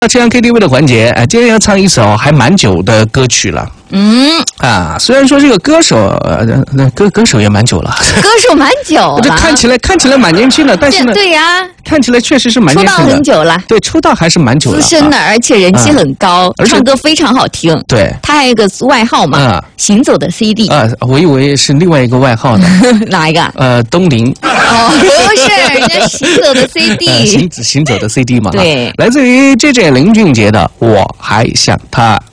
这样 KTV 的环节，今天要唱一首还蛮久的歌曲了。虽然说这个歌手，歌手也蛮久了， 歌手蛮久了， 这看起来蛮年轻的，但是呢， 对呀，看起来确实是蛮年轻的， 出道很久了， 对，出道还是蛮久了， 资深的，而且人气很高，唱歌非常好听。 对， 他还有一个外号嘛，行走的 CD。 我以为是另外一个外号呢， 哪一个？ 东林。 不是，人家行走的 CD， 行走的 CD 嘛， 对， 来自于 JJ 林俊杰的《我还想他》。